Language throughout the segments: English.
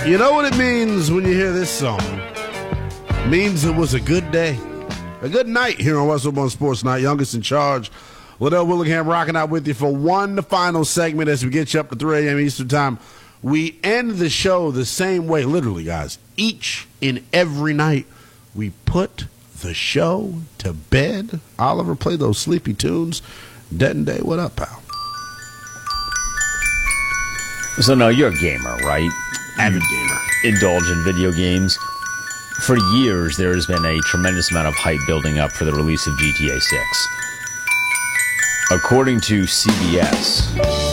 You know what it means when you hear this song? It means it was a good day. A good night here on Westwood One Sports Night. Youngest in charge. Liddell Willingham rocking out with you for one final segment as we get you up to 3 a.m. Eastern Time. We end the show the same way, literally, guys. Each and every night, we put the show to bed. Oliver, play those sleepy tunes. Dead Day, what up, pal? So, no, you're a gamer, right? Avid gamer. Indulge in video games. For years, there has been a tremendous amount of hype building up for the release of GTA 6. According to CBS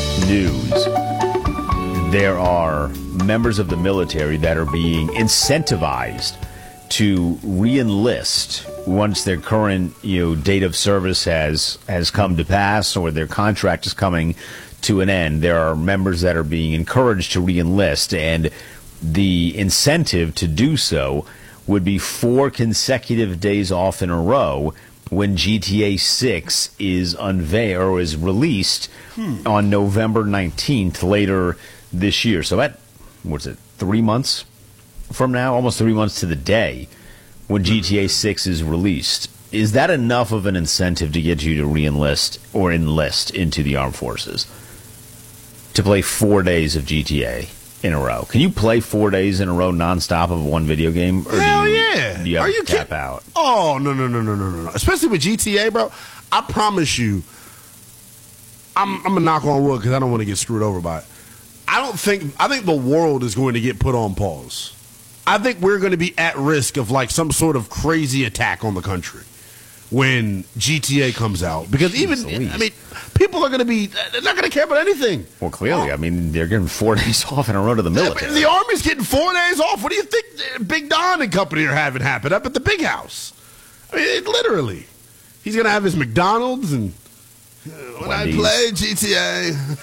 News, there are members of the military that are being incentivized to re-enlist once their current date of service has come to pass or their contract is coming to an end. There are members that are being encouraged to re-enlist, and the incentive to do so would be 4 consecutive days off in a row when GTA 6 is unveiled or is released on November 19th later this year. So at, 3 months from now? Almost 3 months to the day when GTA 6 is released. Is that enough of an incentive to get you to re-enlist or enlist into the armed forces? To play 4 days of GTA in a row. Can you play 4 days in a row nonstop of one video game? Or Hell yeah. Do you have to tap out? Oh, no. Especially with GTA, bro. I promise you, I'm going to knock on wood because I don't want to get screwed over by it. I think the world is going to get put on pause. I think we're going to be at risk of like some sort of crazy attack on the country when GTA comes out. Because people are going to be, they're not going to care about anything. Well, clearly, they're getting 4 days off in a row to the military. The Army's getting 4 days off. What do you think Big Don and company are having happen up at the big house? Literally. He's going to have his McDonald's and when Wendy's. I play GTA,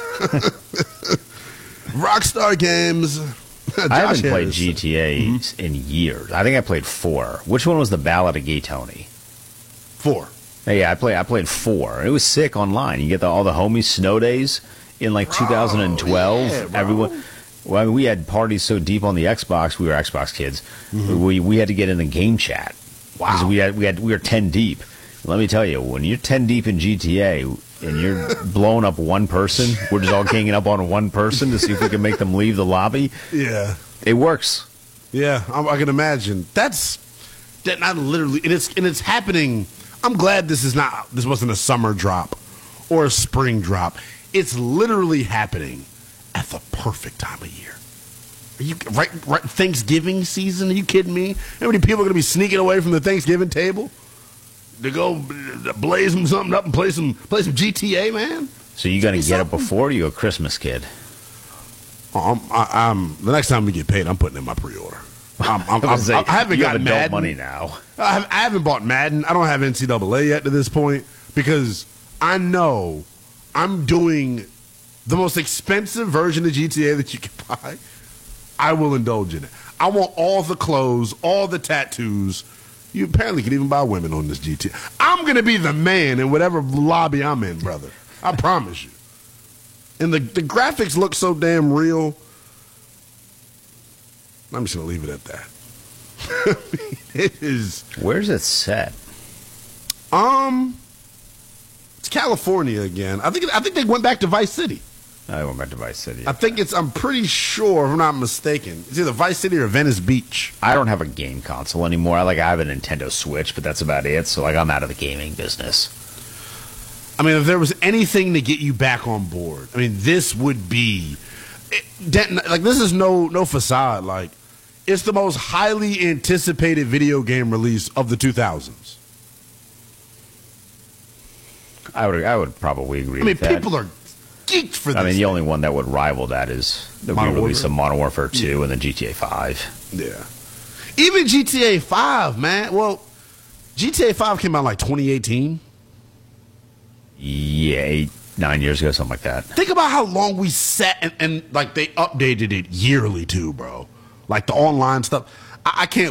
Rockstar Games. I haven't played GTA in years. I think I played 4. Which one was the Ballad of Gay Tony? 4. Yeah, I played 4. It was sick online. You get all the homies snow days in 2012. Yeah, everyone. Well, we had parties so deep on the Xbox. We were Xbox kids. Mm-hmm. We had to get in the game chat. Wow. We were 10 deep. Let me tell you, when you're 10 deep in GTA and you're blowing up one person, we're just all ganging up on one person to see if we can make them leave the lobby. Yeah, it works. Yeah, I can imagine. That's not literally, and it's happening. I'm glad this wasn't a summer drop or a spring drop. It's literally happening at the perfect time of year. Are you right? Thanksgiving season? Are you kidding me? How many people are going to be sneaking away from the Thanksgiving table to go blaze them something up and play some GTA, man? So you going to get it before you a Christmas kid? The next time we get paid, I'm putting in my pre-order. I haven't got Madden money now. I haven't bought Madden. I don't have NCAA yet to this point because I know I'm doing the most expensive version of GTA that you can buy. I will indulge in it. I want all the clothes, all the tattoos. You apparently can even buy women on this GTA. I'm going to be the man in whatever lobby I'm in, brother. I promise you. And the graphics look so damn real. I'm just going to leave it at that. It is. Where's it set? It's California again. I think they went back to Vice City. I went back to Vice City. I'm pretty sure, if I'm not mistaken, it's either Vice City or Venice Beach. I don't have a game console anymore. I have a Nintendo Switch, but that's about it. So I'm out of the gaming business. If there was anything to get you back on board, this would be this is no facade. It's the most highly anticipated video game release of the 2000s. I would probably agree with that. People are geeked for this. The only one that would rival that is the release of Modern Warfare 2 and then GTA 5. Yeah. Even GTA 5, man. Well, GTA 5 came out 2018. Yeah, 8, 9 years ago, something like that. Think about how long we sat and they updated it yearly too, bro. The online stuff. I can't